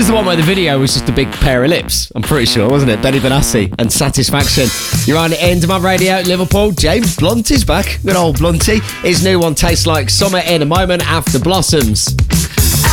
was the one where the video was just a big pair of lips. I'm pretty sure, wasn't it? Benny Benassi and Satisfaction. You're on End My Radio Liverpool. James Blunt is back. Good old Blunty. His new one tastes like summer in a moment after Blossoms.